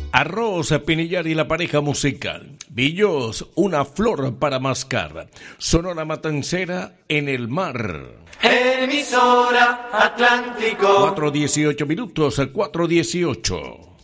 Arroz, Pinillar y la pareja musical. Billos, una flor para mascar. Sonora Matancera en el mar. Emisora Atlántico. 4:18 minutos, 4:18.